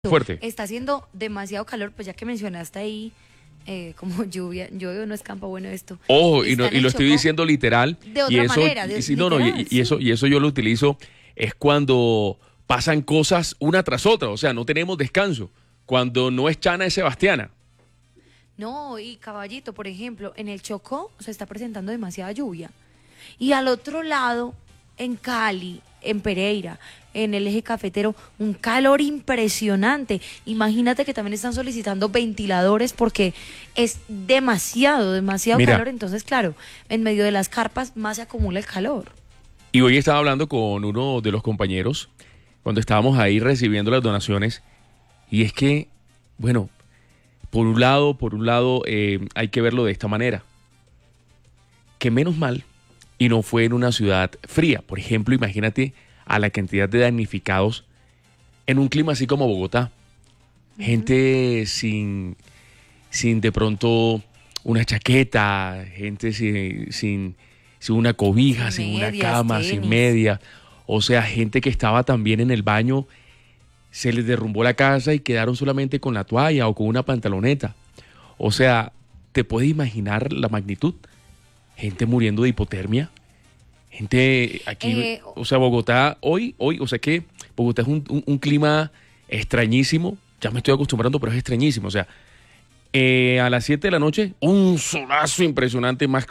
Fuerte. Está haciendo demasiado calor, pues ya que mencionaste ahí como lluvia, llueve no escampa, bueno esto. Ojo, y Está en lo el estoy Chocó diciendo literal. de otra manera, literal, sí. Eso yo lo utilizo es cuando pasan cosas una tras otra, o sea, no tenemos descanso. Cuando no es Chana es Sebastiana. No, y Caballito, por ejemplo, en el Chocó se está presentando demasiada lluvia. Y al otro lado, en Cali, en Pereira, en el eje cafetero, un calor impresionante. Imagínate que también están solicitando ventiladores porque es demasiado Mira, calor. Entonces, claro, en medio de las carpas más se acumula el calor. y hoy estaba hablando con uno de los compañeros cuando estábamos ahí recibiendo las donaciones, y es que, bueno, por un lado, hay que verlo de esta manera. Que menos mal, y no fue en una ciudad fría. Por ejemplo, imagínate a la cantidad de damnificados en un clima así como Bogotá. Gente sin de pronto una chaqueta, gente sin una cobija, sin una Medias, cama, sin tenis. media. O sea, gente que estaba también en el baño, se les derrumbó la casa y quedaron solamente con la toalla o con una pantaloneta. O sea, ¿te puedes imaginar la magnitud? Gente muriendo de hipotermia. Gente aquí, o sea, Bogotá, hoy, o sea que Bogotá es un clima extrañísimo. Ya me estoy acostumbrando, pero es extrañísimo. O sea, a las 7 de la noche, un solazo impresionante, más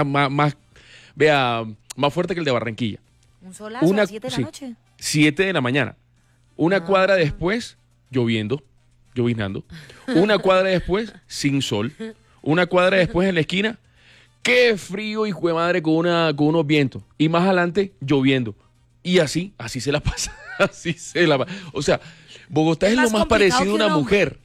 fuerte que el de Barranquilla. Un solazo a las 7 de la noche. 7 de la mañana. Una cuadra después, lloviznando. Una cuadra después, sin sol. Una cuadra después en la esquina, qué frío, hijo de madre, con unos vientos. Y más adelante, lloviendo. Y así se la pasa. O sea, Bogotá es lo más parecido a una mujer.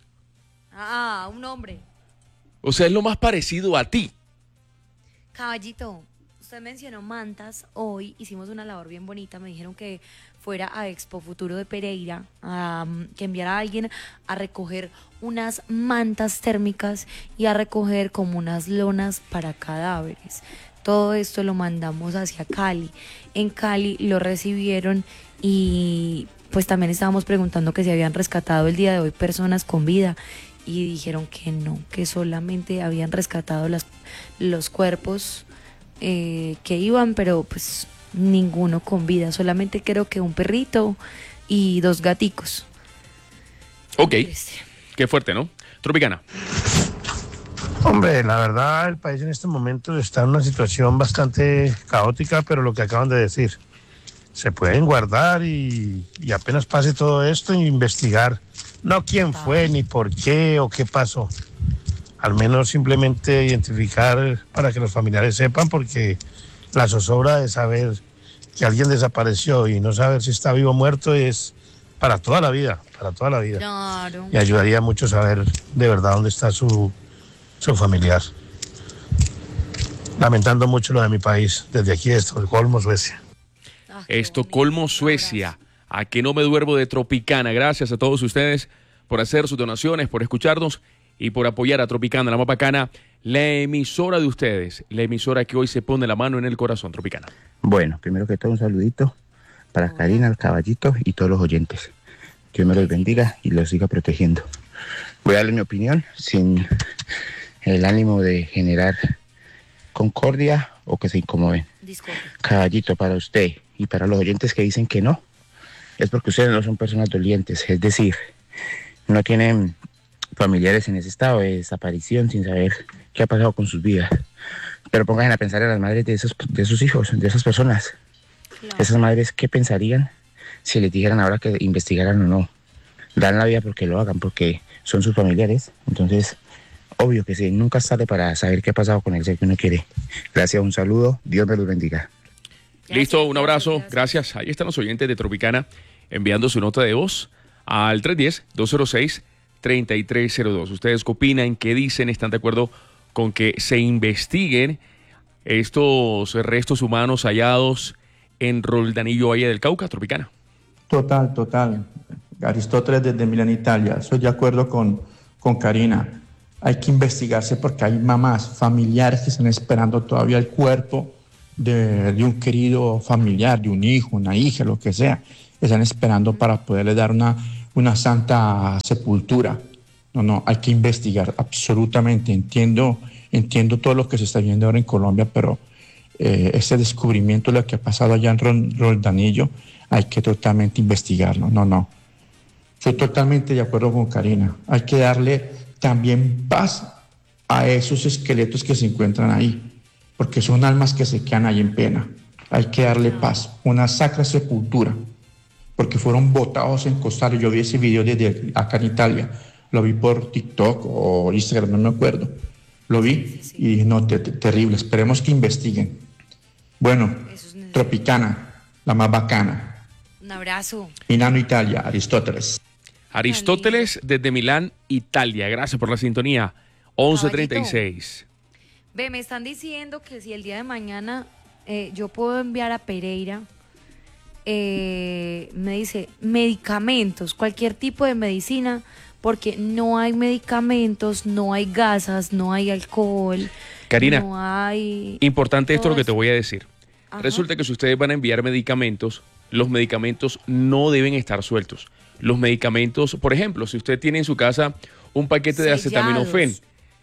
Un hombre. O sea, es lo más parecido a ti. Caballito, usted mencionó mantas. Hoy hicimos una labor bien bonita. Me dijeron que fuera a Expo Futuro de Pereira, que enviara a alguien a recoger unas mantas térmicas y a recoger como unas lonas para cadáveres. Todo esto lo mandamos hacia Cali. En Cali lo recibieron y pues también estábamos preguntando que si habían rescatado el día de hoy personas con vida y dijeron que no, que solamente habían rescatado los cuerpos que iban, pero pues ninguno con vida, solamente creo que un perrito y 2 gaticos. Ok, qué fuerte, ¿no? Tropicana. Hombre, la verdad el país en este momento está en una situación bastante caótica, pero lo que acaban de decir, se pueden guardar y apenas pase todo esto, investigar, no quién fue, ni por qué o qué pasó, al menos simplemente identificar para que los familiares sepan, porque la zozobra de saber que alguien desapareció y no saber si está vivo o muerto es para toda la vida, Claro. y ayudaría mucho saber de verdad dónde está su familiar. Lamentando mucho lo de mi país, desde aquí, Estocolmo, Suecia. Estocolmo, Suecia. A que no me duermo de Tropicana. Gracias a todos ustedes por hacer sus donaciones, por escucharnos y por apoyar a Tropicana, la más bacana, la emisora de ustedes, la emisora que hoy se pone la mano en el corazón. Tropicana. Bueno, primero que todo un saludito para Karina, el Caballito y todos los oyentes. Dios me los bendiga y los siga protegiendo. Voy a darle mi opinión sin el ánimo de generar concordia o que se incomoden. Disculpe. Caballito, para usted y para los oyentes que dicen que no, es porque ustedes no son personas dolientes, es decir, no tienen familiares en ese estado de desaparición sin saber qué ha pasado con sus vidas. Pero pónganse a pensar en las madres de esos hijos, de esas personas. Claro. Esas madres, ¿qué pensarían si les dijeran ahora que investigaran o no? Dan la vida porque lo hagan, porque son sus familiares. Entonces, obvio que sí, nunca es tarde para saber qué ha pasado con el ser que uno quiere. Gracias, un saludo, Dios me los bendiga. Listo, un abrazo, gracias. Ahí están los oyentes de Tropicana enviando su nota de voz al 310-206-3302. ¿Ustedes qué opinan? ¿Qué dicen? ¿Están de acuerdo con que se investiguen estos restos humanos hallados en Roldanillo, Valle del Cauca? Tropicana. Total. Aristóteles desde Milán, Italia. Estoy de acuerdo con Karina. Hay que investigarse porque hay mamás, familiares que están esperando todavía el cuerpo de un querido familiar, de un hijo, una hija, lo que sea. Están esperando para poderle dar una una santa sepultura. No, no, hay que investigar absolutamente. Entiendo todo lo que se está viendo ahora en Colombia, pero ese descubrimiento, lo que ha pasado allá en Roldanillo, hay que totalmente investigarlo. No, no. Estoy totalmente de acuerdo con Karina. Hay que darle también paz a esos esqueletos que se encuentran ahí, porque son almas que se quedan ahí en pena. Hay que darle paz, una sacra sepultura, porque fueron botados en costales. Yo vi ese video desde acá en Italia, lo vi por TikTok o Instagram, no me acuerdo. Lo vi y dije, no, terrible, esperemos que investiguen. Bueno, Tropicana, la más bacana. Un abrazo. Milano, Italia, Aristóteles. Aristóteles desde Milán, Italia. Gracias por la sintonía. 11:36. Ve, me están diciendo que si el día de mañana yo puedo enviar a Pereira, me dice medicamentos, cualquier tipo de medicina, porque no hay medicamentos, no hay gasas, no hay alcohol. Karina, no hay... importante esto todo lo que te eso. voy a decir. Ajá. Resulta que si ustedes van a enviar medicamentos, los medicamentos no deben estar sueltos. Los medicamentos, por ejemplo, si usted tiene en su casa un paquete de Sellados. acetaminofén,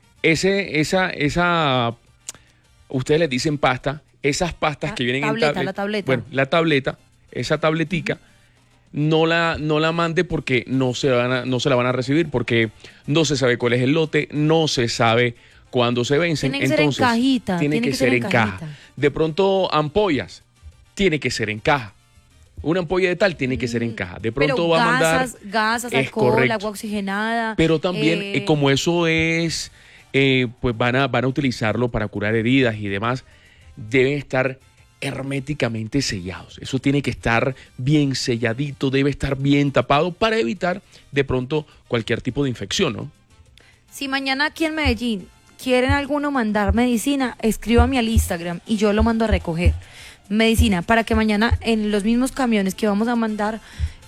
ustedes les dicen pasta, esas pastas que vienen tableta, en tablet, la tableta. bueno, la tableta, esa tabletica, no la mande porque no se la van a recibir, porque no se sabe cuál es el lote, no se sabe cuándo se vencen. Tiene que ser en Entonces, cajita, tiene que ser en caja. cajita. De pronto, ampollas, tiene que ser en caja. Una ampolla de tal tiene que ser en caja. De pronto Pero va a mandar... gasas, es alcohol, correcto. agua oxigenada. Pero también, como eso es, pues van a utilizarlo para curar heridas y demás, deben estar herméticamente sellados. Eso tiene que estar bien selladito, debe estar bien tapado para evitar de pronto cualquier tipo de infección, ¿no? Si mañana aquí en Medellín quieren alguno mandar medicina, escríbame al Instagram y yo lo mando a recoger. Medicina, para que mañana en los mismos camiones que vamos a mandar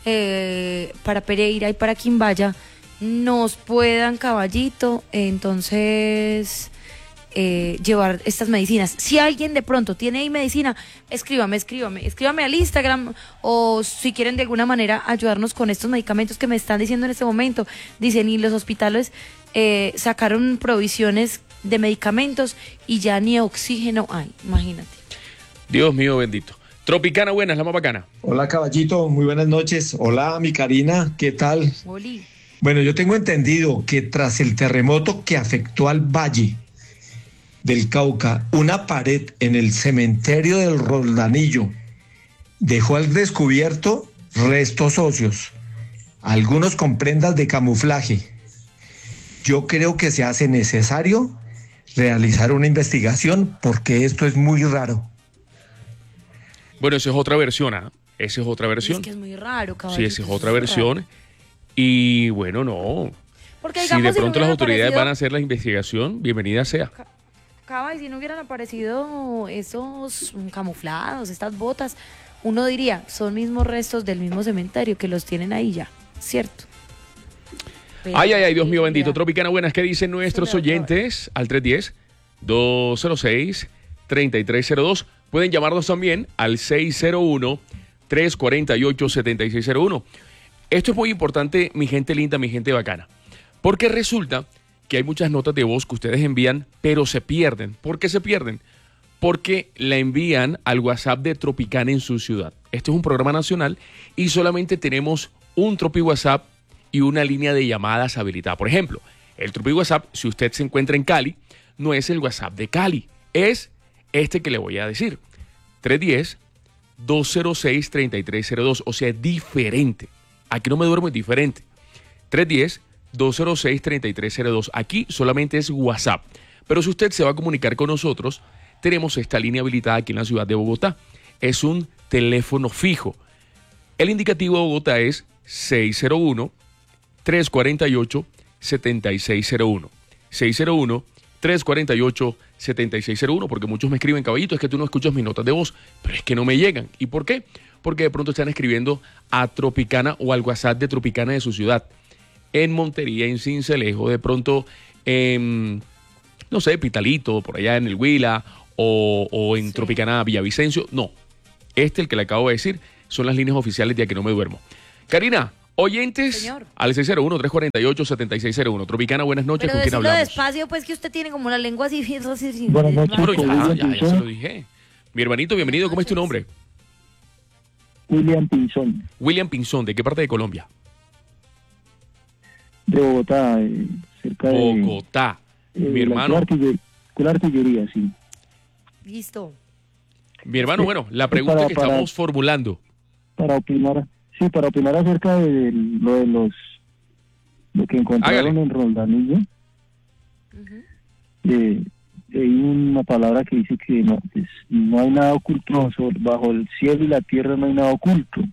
para Pereira y para Quimbaya nos puedan, caballito, entonces llevar estas medicinas. Si alguien de pronto tiene ahí medicina, escríbame al Instagram, o si quieren de alguna manera ayudarnos con estos medicamentos que me están diciendo en este momento. Dicen, y los hospitales sacaron provisiones de medicamentos y ya ni oxígeno hay, imagínate. Dios mío bendito. Tropicana, buenas, la más bacana. Hola, caballito, muy buenas noches. Hola, mi Karina, ¿qué tal? Oli. Bueno, yo tengo entendido que tras el terremoto que afectó al Valle del Cauca, una pared en el cementerio del Roldanillo dejó al descubierto restos óseos, algunos con prendas de camuflaje. Yo creo que se hace necesario realizar una investigación porque esto es muy raro. Bueno, esa es otra versión, ¿ah? Esa es otra versión. Es que es muy raro, Sí, caballito. esa es otra raro. versión. Y bueno, no. Porque Si digamos, de si no pronto las hubieran autoridades aparecido- van a hacer la investigación, bienvenida sea. Cabal, si no hubieran aparecido esos camuflados, estas botas, uno diría, son mismos restos del mismo cementerio que los tienen ahí ya, ¿cierto? Pero, Ay, Dios mío mira, bendito. Tropicana, buenas, ¿qué dicen nuestros Eso me va a oyentes? Al 310-206-3302. Pueden llamarnos también al 601-348-7601. Esto es muy importante, mi gente linda, mi gente bacana, porque resulta que hay muchas notas de voz que ustedes envían, pero se pierden. ¿Por qué se pierden? Porque la envían al WhatsApp de Tropicana en su ciudad. Este es un programa nacional y solamente tenemos un Tropi WhatsApp y una línea de llamadas habilitada. Por ejemplo, el Tropi WhatsApp, si usted se encuentra en Cali, no es el WhatsApp de Cali, es este que le voy a decir. 310-206-3302, o sea, es diferente. Aquí no me duermo, es diferente. 310-206-3302. Aquí solamente es WhatsApp. Pero si usted se va a comunicar con nosotros, tenemos esta línea habilitada aquí en la ciudad de Bogotá. Es un teléfono fijo. El indicativo de Bogotá es 601-348-7601. 601-348-7601, porque muchos me escriben, caballito, es que tú no escuchas mis notas de voz, pero es que no me llegan. ¿Y por qué? Porque de pronto están escribiendo a Tropicana o al WhatsApp de Tropicana de su ciudad. En Montería, en Sincelejo, de pronto en, no sé, Pitalito, por allá en el Huila, o en Tropicana Villavicencio. No, el que le acabo de decir, son las líneas oficiales de A Que No Me Duermo. Karina, Oyentes Señor. al 601-348-7601. Tropicana, buenas noches. Pero ¿Con quién decirlo hablamos? despacio, pues que usted tiene como la lengua así. Buenas noches. Bueno, William ya se Pinzón. lo dije. Mi hermanito, bienvenido. ¿Cómo es tu nombre? William Pinzón, William Pinzón. ¿De qué parte de Colombia? de Bogotá, cerca Bogotá. Mi hermano. Con la artillería, sí. Listo. Mi hermano, bueno, la pregunta que estamos formulando. Para opinar acerca de lo que encontraron Hágale. en Roldanillo. Hay una palabra que dice que no, pues, no hay nada oculto bajo el cielo y la tierra, no hay nada oculto.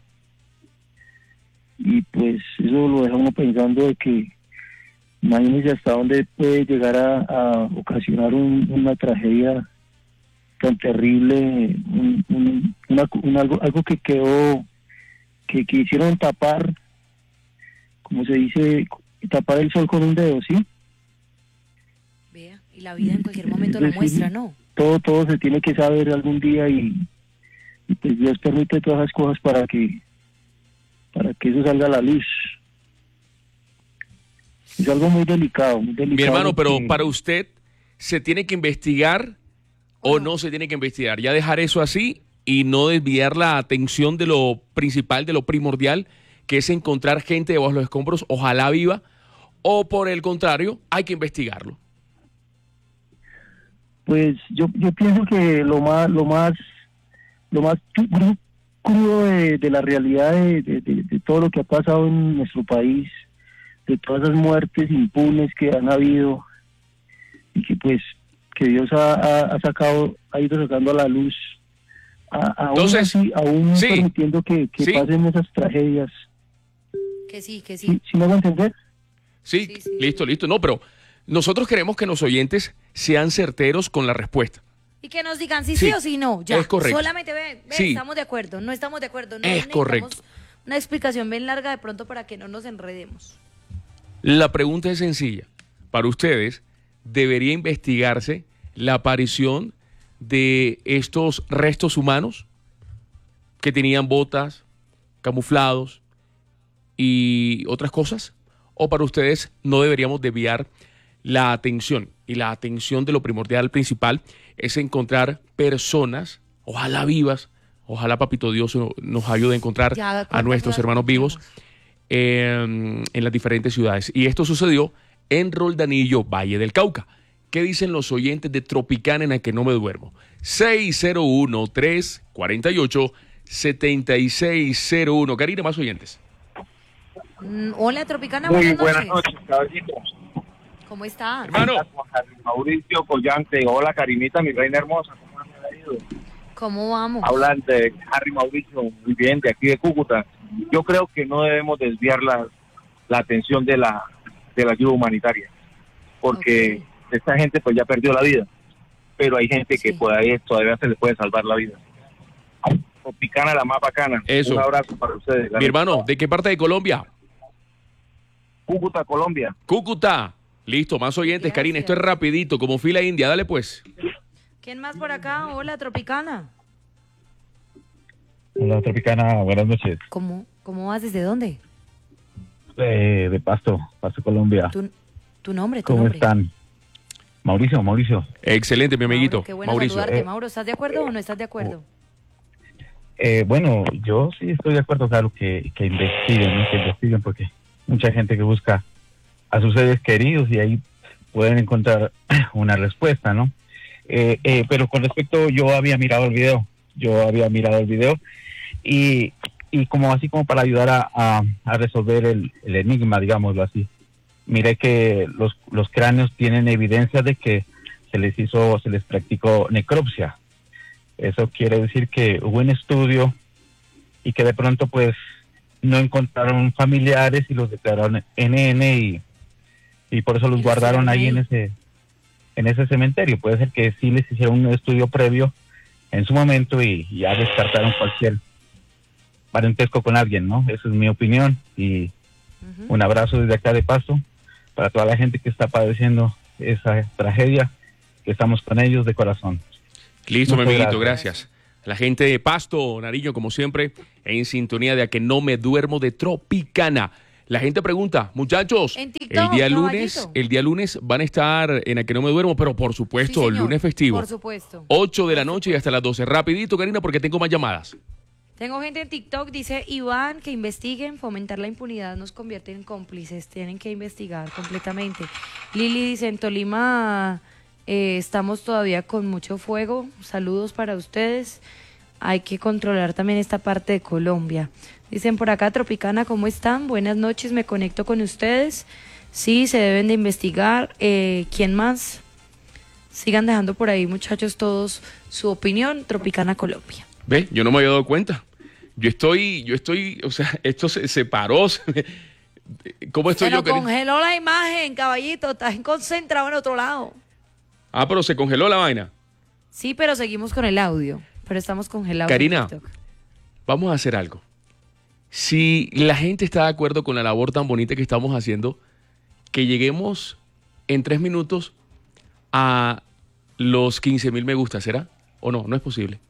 Y pues eso lo deja uno pensando de que imagínense hasta dónde puede llegar a ocasionar una tragedia tan terrible, algo que quedó, que quisieron tapar, como se dice, tapar el sol con un dedo, ¿sí? Vea, y la vida en cualquier momento lo muestra, ¿no? Todo se tiene que saber algún día y pues Dios permite todas esas cosas para que eso salga a la luz. Es algo muy delicado, muy delicado. Mi hermano, pero porque- para usted, ¿se tiene que investigar o no se tiene que investigar? Ya dejar eso así y no desviar la atención de lo principal, de lo primordial, que es encontrar gente debajo de los escombros, ojalá viva, o por el contrario, hay que investigarlo. Pues yo pienso que lo más crudo de la realidad de todo lo que ha pasado en nuestro país, de todas esas muertes impunes que han habido y que pues que Dios ha ido sacando a la luz, Entonces, aún sí, permitiendo que sí. pasen esas tragedias. Que sí. ¿Sí me van a entender? Sí, Sí. listo. No, pero nosotros queremos que los oyentes sean certeros con la respuesta. Y que nos digan sí o sí no, ya. Es correcto. Solamente ve, Sí. estamos de acuerdo, no estamos de acuerdo. No Es necesitamos correcto. una explicación bien larga de pronto para que no nos enredemos. La pregunta es sencilla. Para ustedes, ¿debería investigarse la aparición de estos restos humanos que tenían botas, camuflados y otras cosas? ¿O para ustedes no deberíamos desviar la atención? Y la atención de lo primordial, principal, es encontrar personas, ojalá vivas, ojalá Papito Dios nos ayude a encontrar Ya, a nuestros ¿cuántas hermanos vivos en las diferentes ciudades. Y esto sucedió en Roldanillo, Valle del Cauca. ¿Qué dicen los oyentes de Tropicana en la que no me duermo? 601-348-7601. Karina, más oyentes. Hola, Tropicana, Muy buenas buenas noches. noches, caballitos. ¿Cómo está? Hermano, Mauricio Collante. Hola, Karinita, mi reina hermosa. ¿Cómo me ha ido? ¿Cómo vamos? Hablan de Harry Mauricio, muy bien, de aquí de Cúcuta. Yo creo que no debemos desviar la atención de la ayuda humanitaria, porque esta gente pues ya perdió la vida, pero hay gente que Sí. todavía se le puede salvar la vida. Tropicana, la más bacana. Eso. Un abrazo para ustedes. mi hermano, ¿de qué parte de Colombia? Cúcuta, Colombia. Cúcuta. Listo, más oyentes. Gracias. Karina, esto es rapidito, como fila india. Dale pues. ¿Quién más por acá? Hola, Tropicana. Hola, Tropicana, buenas noches. ¿Cómo vas? ¿Desde dónde? De Pasto, Colombia. ¿Tu nombre? ¿Cómo están? Mauricio. Excelente, mi amiguito. Mauro, qué bueno Mauricio. saludarte. Mauro, ¿estás de acuerdo o no estás de acuerdo? Bueno, yo sí estoy de acuerdo, claro, que investiguen, porque mucha gente que busca a sus seres queridos y ahí pueden encontrar una respuesta, ¿no? Pero con respecto, yo había mirado el video y como así como para ayudar a resolver el enigma, digámoslo así. Miré que los cráneos tienen evidencia de que se les practicó necropsia. Eso quiere decir que hubo un estudio y que de pronto pues no encontraron familiares y los declararon NN y por eso los ¿Y los guardaron tiraron ahí ahí? en ese cementerio. Puede ser que sí les hicieron un estudio previo en su momento y ya descartaron cualquier parentesco con alguien, ¿no? Esa es mi opinión y un abrazo desde acá de Pasto para toda la gente que está padeciendo esa tragedia, que estamos con ellos de corazón. Listo, mi Muchas amiguito, gracias. La gente de Pasto, Nariño, como siempre, en sintonía de A Que No Me Duermo de Tropicana. La gente pregunta, muchachos, En TikTok, el día lunes van a estar en A Que No Me Duermo, pero por supuesto, Sí, el señor, lunes festivo. Por supuesto. 8 de la noche y hasta las 12. Rapidito, Karina, porque tengo más llamadas. Tengo gente en TikTok, dice Iván, que investiguen, fomentar la impunidad nos convierte en cómplices, tienen que investigar completamente. Lili dice, en Tolima estamos todavía con mucho fuego, saludos para ustedes, hay que controlar también esta parte de Colombia. Dicen por acá, Tropicana, ¿cómo están? Buenas noches, me conecto con ustedes. Sí, se deben de investigar. ¿Quién más? Sigan dejando por ahí, muchachos, todos su opinión, Tropicana Colombia. ¿Ve? Yo no me había dado cuenta. Yo estoy, o sea, esto se paró. ¿Cómo estoy Se yo? nos congeló la imagen, caballito, estás concentrado en otro lado. Ah, pero se congeló la vaina. Sí, pero seguimos con el audio, pero estamos congelados. Karina, en TikTok. vamos a hacer algo. Si la gente está de acuerdo con la labor tan bonita que estamos haciendo, que lleguemos en 3 minutos a los 15,000 me gusta, ¿será? ¿O no? No es posible.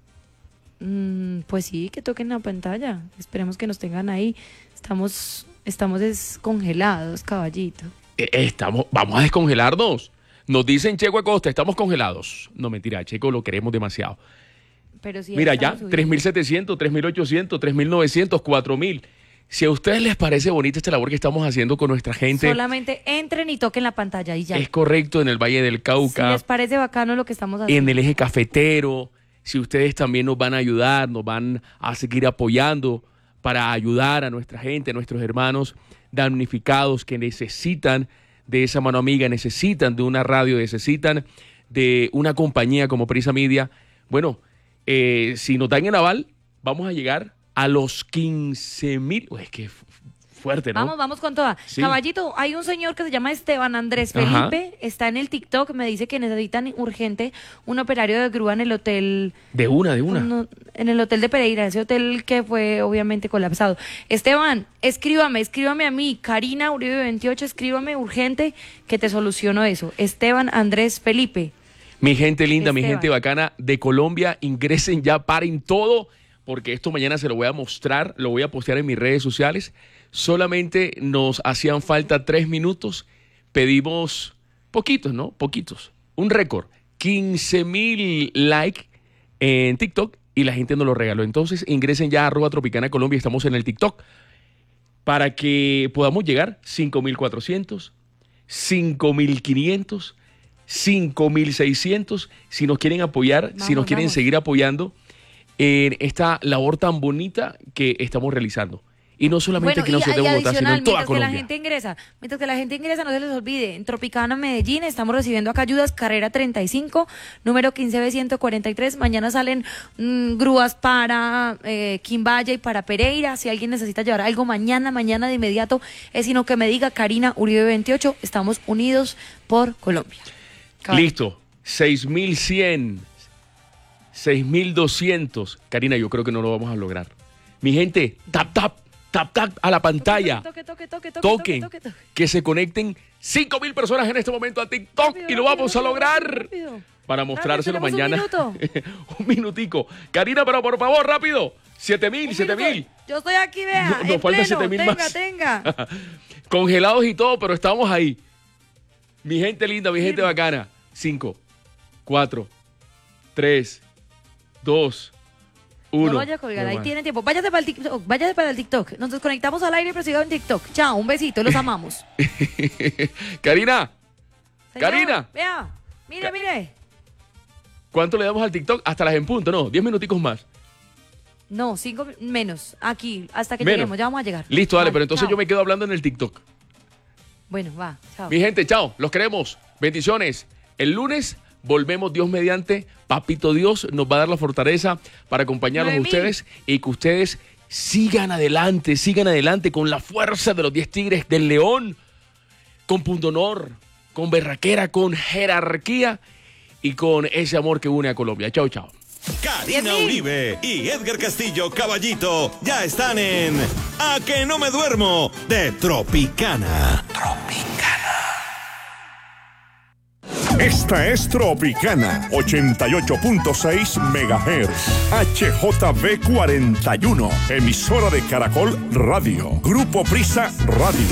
Pues sí, que toquen la pantalla. Esperemos que nos tengan ahí. Estamos descongelados, caballito. Vamos a descongelarnos. Nos dicen Checo Acosta, estamos congelados. No, mentira, Checo lo queremos demasiado. Pero sí, Mira, ya, estamos subiendo. 3.700, 3.800, 3.900, 4.000. Si a ustedes les parece bonita esta labor que estamos haciendo con nuestra gente, Solamente entren y toquen la pantalla y ya. es correcto, en el Valle del Si Cauca, les parece bacano lo que estamos haciendo. en el eje cafetero, si ustedes también nos van a ayudar, nos van a seguir apoyando para ayudar a nuestra gente, a nuestros hermanos damnificados que necesitan de esa mano amiga, necesitan de una radio, necesitan de una compañía como Prisa Media. Bueno, si nos dan el aval, vamos a llegar a los 15,000. Es que fuerte, ¿no? Vamos con toda. Sí. Caballito, hay un señor que se llama Esteban Andrés Ajá. Felipe, está en el TikTok, me dice que necesitan urgente un operario de grúa en el hotel. De una. En el hotel de Pereira, ese hotel que fue obviamente colapsado. Esteban, escríbame a mí, Karina Uribe 28, escríbame urgente que te soluciono eso. Esteban Andrés Felipe. Mi gente linda, mi Esteban. gente bacana de Colombia, ingresen ya, paren todo, porque esto mañana se lo voy a mostrar, lo voy a postear en mis redes sociales. Solamente nos hacían falta 3 minutos, pedimos poquitos, ¿no? Poquitos, un récord, 15,000 likes en TikTok y la gente nos lo regaló. Entonces ingresen ya a @Tropicana Colombia, estamos en el TikTok, para que podamos llegar 5,400, 5,500, 5,600, si nos quieren apoyar, si nos quieren seguir apoyando en esta labor tan bonita que estamos realizando. Y no solamente aquí en la ciudad de Bogotá, sino en toda mientras que Colombia. mientras que la gente ingresa, no se les olvide, en Tropicana Medellín estamos recibiendo acá ayudas, carrera 35, número 15B143. Mañana salen grúas para Quimbaye y para Pereira. Si alguien necesita llevar algo mañana de inmediato, es sino que me diga Karina Uribe 28. Estamos unidos por Colombia. Listo, 6,100, 6,200. Karina, yo creo que no lo vamos a lograr. Mi gente, tap a la pantalla. Toquen, que se conecten 5,000 personas en este momento a TikTok y lo vamos a lograr para mostrárselo tenemos mañana. un Un minutico. Karina, pero por favor, rápido. 7,000. Yo estoy aquí, vea. Nos en falta pleno. 7,000 más. Tenga. Congelados y todo, pero estamos ahí. Mi gente linda, mi gente bacana. 5, 4, 3, 2, 1. No lo vaya a colgar, ahí tienen tiempo. Váyase para el TikTok. Nos desconectamos al aire, pero sigan en TikTok. Chao, un besito, los amamos. Karina, Señor, Karina. Vea, mire. ¿Cuánto le damos al TikTok? Hasta las en punto, no, 10 minuticos más. No, 5 menos. Aquí, hasta que Menos. lleguemos, ya vamos a llegar. Listo, dale, Vale, pero entonces chao. yo me quedo hablando en el TikTok. Bueno, va, chao. Mi gente, chao, los queremos. Bendiciones. El lunes volvemos, Dios mediante. Papito Dios nos va a dar la fortaleza para acompañarlos a 9,000. ustedes y que ustedes sigan adelante con la fuerza de los 10 Tigres del León, con pundonor, con berraquera, con jerarquía y con ese amor que une a Colombia. Chao, chao. Karina Uribe y Edgar Castillo Caballito ya están en A Que No Me Duermo de Tropicana. Esta es Tropicana 88.6 MHz, HJB 41, emisora de Caracol Radio, Grupo Prisa Radio.